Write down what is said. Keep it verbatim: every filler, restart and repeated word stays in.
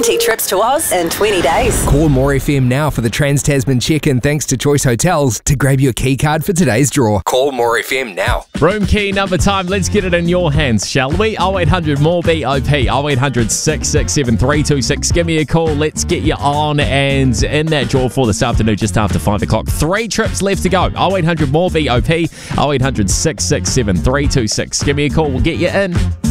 twenty trips to Oz in twenty days. Call More F M now for the Trans-Tasman check-in thanks to Choice Hotels to grab your key card for today's draw. Call More F M now. Room key number time. Let's get it in your hands, shall we? oh eight hundred more B O P, oh eight hundred six six seven three two six. Give me a call. Let's get you on and in that draw for this afternoon just after five o'clock. Three trips left to go. oh eight hundred more B O P, oh eight hundred six six seven three two six. Give me a call. We'll get you in.